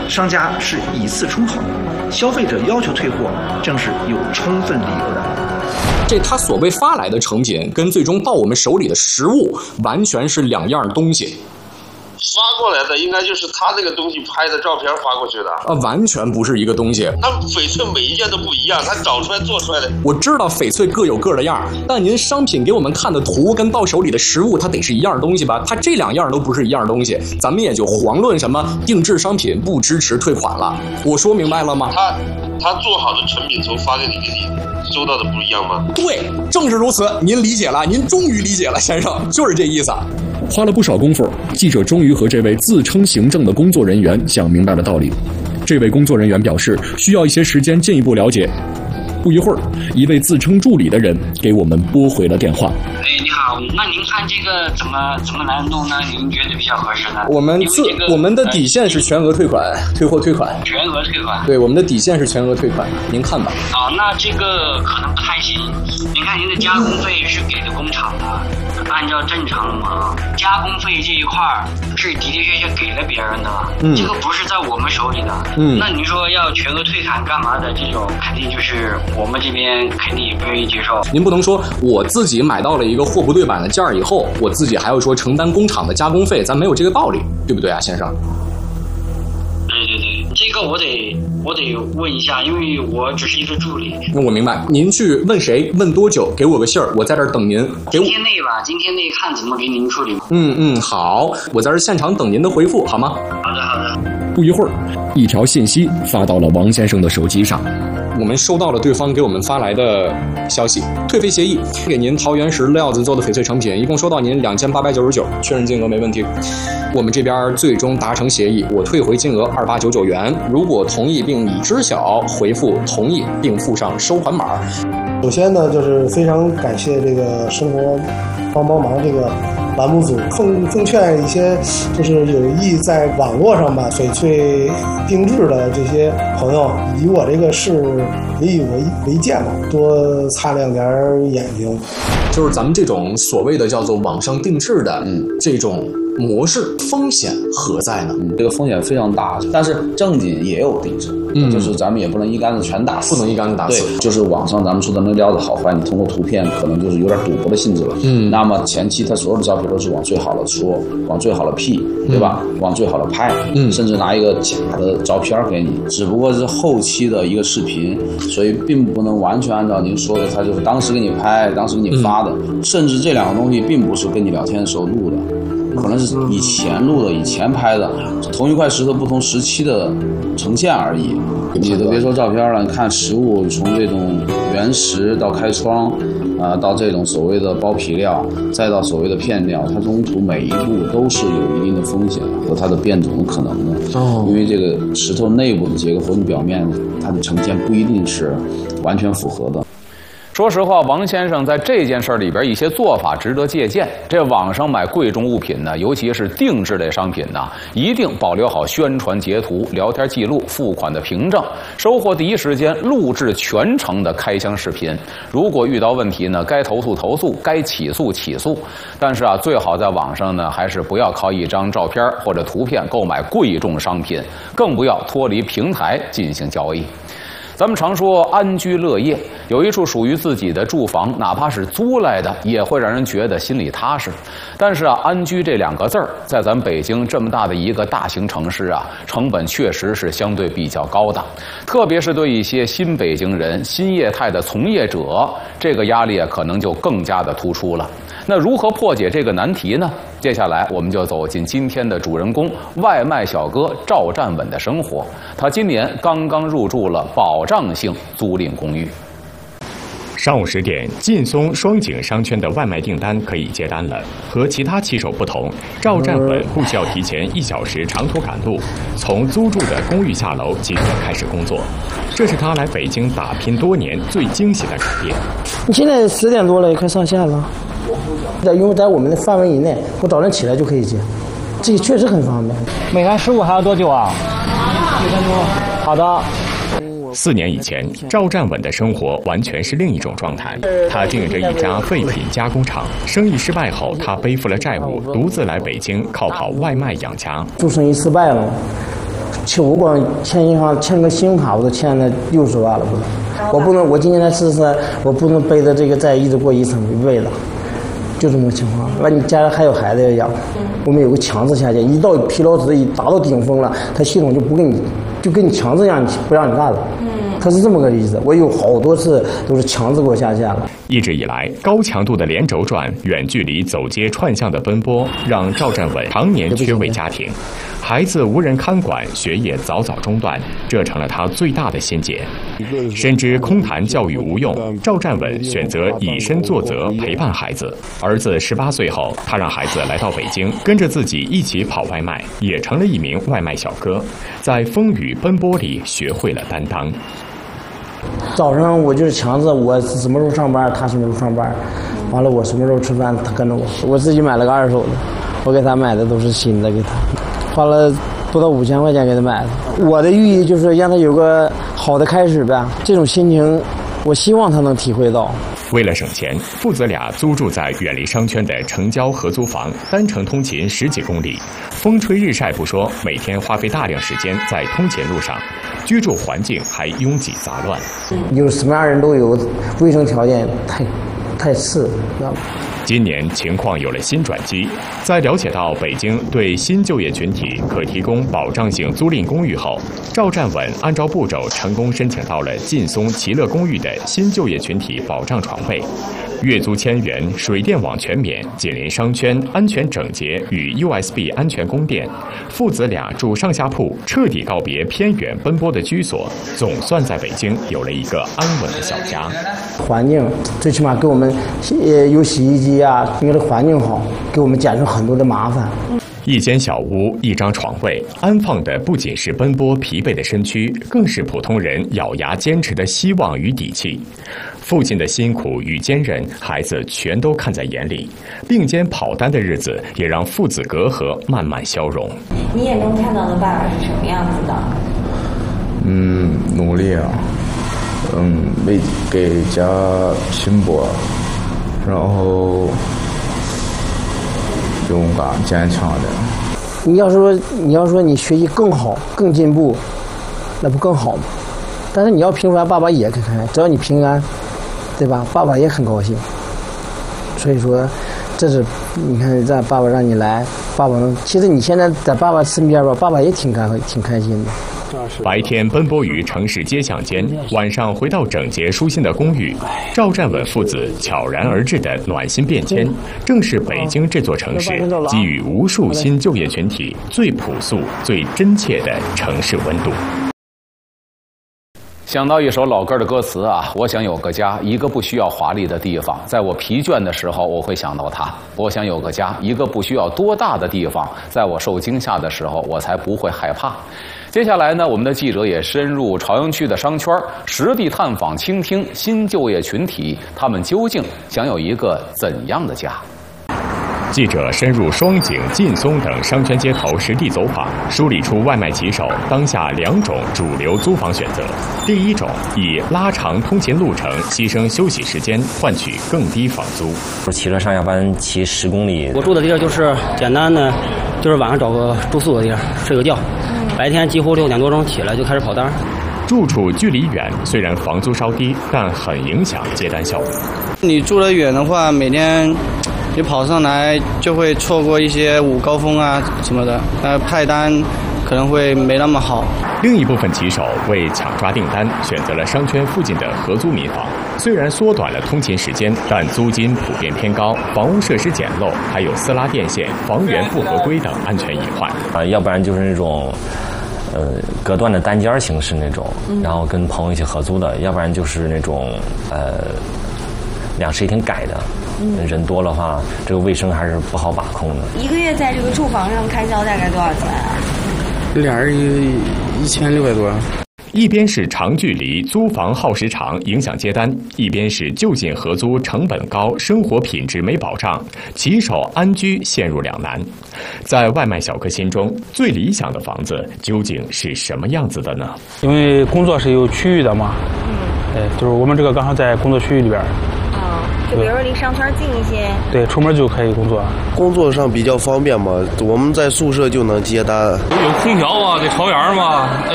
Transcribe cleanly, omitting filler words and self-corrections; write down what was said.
商家是以次充好，消费者要求退货，正是有充分理由的。 这他所谓发来的成品，跟最终到我们手里的实物，完全是两样东西。 发过来的应该就是他这个东西拍的照片发过去的完全不是一个东西。 那翡翠每一件都不一样，他找出来做出来的。 我知道翡翠各有各的样，但您商品给我们看的图跟到手里的实物，它得是一样东西吧？它这两样都不是一样东西，咱们也就遑论什么定制商品不支持退款了。我说明白了吗？ 他做好的成品从发给你收到的不一样吗？ 对，正是如此。您理解了，您终于理解了，先生，就是这意思。 花了不少功夫，记者终于和这位自称行政的工作人员讲明白了道理。这位工作人员表示，需要一些时间进一步了解。不一会儿，一位自称助理的人给我们拨回了电话。 你好，那您看这个怎么来弄呢？您觉得比较合适呢？ 我们的底线是全额退款，退货退款。 全额退款。 对，我们的底线是全额退款，您看吧。 那这个可能不太行。您看您的加工费是给的工厂的，按照正常的嘛，加工费这一块是的确确给了别人的，这个不是在我们手里的。那您说要全额退款干嘛的？这种肯定就是我们这边肯定也不愿意接受。您不能说我自己买到了一个货不对版的件儿以后，我自己还要说承担工厂的加工费，咱没有这个道理，对不对啊，先生？ 对，这个我得问一下，因为我只是一个助理。 那我明白，您去问谁，问多久，给我个信儿，我在这儿等您。 今天内吧，今天内看怎么给您处理。 好，我在这儿现场等您的回复，好吗？ 好的。 不一会儿，一条信息发到了王先生的手机上。 我们收到了对方给我们发来的消息，退费协议，给您桃园石料子做的翡翠成品，一共收到您2899，确认金额没问题。我们这边最终达成协议，我退回金额2899元，如果同意并已知晓，回复同意并附上收款码。 首先呢，就是非常感谢这个生活帮忙这个栏目组，奉劝一些就是有意在网络上把翡翠定制的这些朋友，以我这个事引以为戒嘛，多擦亮点眼睛。 就是咱们这种所谓的叫做网上定制的，这种模式风险何在呢？ 这个风险非常大，但是正经也有定制，就是咱们也不能一竿子全打死， 不能一竿子打死。 对，就是网上咱们说的那料子好坏，你通过图片可能就是有点赌博的性质了。那么前期他所有的照片都是往最好了说，往最好了 P， 对吧？往最好了拍，甚至拿一个假的照片给你，只不过是后期的一个视频，所以并不能完全按照您说的，他就是当时给你拍，当时给你发的，甚至这两个东西并不是跟你聊天的时候录的。可能是以前录的、以前拍的，同一块石头不同时期的呈现而已。你都别说照片了，你看实物，从这种原石到开窗，到这种所谓的包皮料，再到所谓的片料，它中途每一步都是有一定的风险和它的变种的可能的。因为这个石头内部的结构和你表面它的呈现不一定是完全符合的。 说实话，王先生在这件事里边一些做法值得借鉴。这网上买贵重物品呢，尤其是定制类商品呢，一定保留好宣传截图、聊天记录、付款的凭证，收货第一时间录制全程的开箱视频。如果遇到问题呢，该投诉投诉，该起诉起诉。但是最好在网上呢，还是不要靠一张照片或者图片购买贵重商品，更不要脱离平台进行交易。咱们常说安居乐业，有一处属于自己的住房，哪怕是租来的，也会让人觉得心里踏实。但是安居这两个字儿，在咱北京这么大的一个大型城市成本确实是相对比较高的，特别是对一些新北京人、新业态的从业者，这个压力可能就更加的突出了。那如何破解这个难题呢？接下来我们就走进今天的主人公外卖小哥赵占稳的生活。他今年刚刚入住了保障性租赁公寓。 上午10点，劲松双井商圈的外卖订单可以接单了。和其他骑手不同，赵占稳不需要提前1小时长途赶路，从租住的公寓下楼即可开始工作。这是他来北京打拼多年最惊喜的改变。 你现在10点多了，也快上线了。因为在我们的范围以内，我早晨起来就可以接，这个确实很方便。 每单15还要多久啊？1分钟。好的。 4年以前，赵占稳的生活完全是另一种状态。他经营着一家废品加工厂，生意失败后，他背负了债务，独自来北京靠跑外卖养家。 做生意失败了， 其实我光欠银行欠个信用卡，我都欠了60万了，不能。我不能，我今年才44，我不能背着这个债一直过一生一辈子，就这么个情况。完，你家里还有孩子要养，我们有个强制下线，一到疲劳值一达到顶峰了，它系统就不给你，就跟你强制让你不让你干了。它是这么个例子，我有好多次都是强制给我下线了。 一直以来，高强度的连轴转、远距离走街串巷的奔波，让赵占稳常年缺位家庭，孩子无人看管，学业早早中断，这成了他最大的心结。深知空谈教育无用，赵占稳选择以身作则，陪伴孩子。儿子18岁后，他让孩子来到北京，跟着自己一起跑外卖，也成了一名外卖小哥，在风雨奔波里学会了担当。 早上我就是强制我什么时候上班，他什么时候上班，完了我什么时候吃饭，他跟着我。我自己买了个2手的，我给他买的都是新的，给他花了不到5000块钱给他买的。我的寓意就是让他有个好的开始呗，这种心情我希望他能体会到。 为了省钱，父子俩租住在远离商圈的城郊合租房，单程通勤10几公里，风吹日晒不说，每天花费大量时间在通勤路上，居住环境还拥挤杂乱。 有什么样人都有，卫生条件太次，知道吗？ 今年情况有了新转机，在了解到北京对新就业群体可提供保障性租赁公寓后，赵占稳按照步骤成功申请到了劲松齐乐公寓的新就业群体保障床位，月租1000元，水电网全免，紧邻商圈，安全整洁与 USB 安全供电。父子俩住上下铺，彻底告别偏远奔波的居所，总算在北京有了一个安稳的小家。 环境最起码给我们有洗衣机啊，因为这环境好，给我们减少很多的麻烦。 一间小屋，一张床位，安放的不仅是奔波疲惫的身躯，更是普通人咬牙坚持的希望与底气。父亲的辛苦与坚韧，孩子全都看在眼里。并肩跑单的日子，也让父子隔阂慢慢消融。 你眼中看到的爸爸是什么样子的？ 努力啊，为给家拼搏，然后勇敢坚强的。 你要说你学习更好更进步，那不更好吗？但是你要平凡，爸爸也开心，只要你平安，对吧？爸爸也很高兴。所以说，这是你看，让爸爸让你来，爸爸能。其实你现在在爸爸身边吧，爸爸也挺开心的。 白天奔波于城市街巷间，晚上回到整洁舒心的公寓。赵占稳父子悄然而至的暖心变迁，正是北京这座城市给予无数新就业群体最朴素、最真切的城市温度。 想到一首老歌的歌词啊，我想有个家，一个不需要华丽的地方，在我疲倦的时候，我会想到它。我想有个家，一个不需要多大的地方，在我受惊吓的时候，我才不会害怕。接下来呢，我们的记者也深入朝阳区的商圈，实地探访、倾听新就业群体，他们究竟想有一个怎样的家？ 记者深入双井、劲松等商圈街头实地走访，梳理出外卖骑手当下2种主流租房选择。第一种，以拉长通勤路程、牺牲休息时间，换取更低房租。 我骑车上下班骑10公里。 我住的地儿就是简单的，就是晚上找个住宿的地儿睡个觉，白天几乎6点多钟起来就开始跑单。 住处距离远，虽然房租稍低，但很影响接单效率。 你住得远的话，每天你跑上来就会错过一些午高峰啊什么的，派单可能会没那么好。 另一部分骑手为抢抓订单，选择了商圈附近的合租民房。虽然缩短了通勤时间，但租金普遍偏高，房屋设施简陋，还有私拉电线、房源不合规等安全隐患。 要不然就是那种隔断的单间形式那种，然后跟朋友一起合租的，要不然就是那种2室1厅改的。人多的话，这个卫生还是不好把控的。 一个月在这个住房上开销大概多少钱啊？ 俩人1600多。 一边是长距离租房耗时长影响接单，一边是就近合租成本高，生活品质没保障，骑手安居陷入两难。在外卖小哥心中，最理想的房子究竟是什么样子的呢？ 因为工作是有区域的嘛，就是我们这个刚好在工作区域里边， 就比如说离商圈近一些。 对，出门就可以工作。 工作上比较方便嘛，我们在宿舍就能接单。 有空调啊，得朝阳嘛，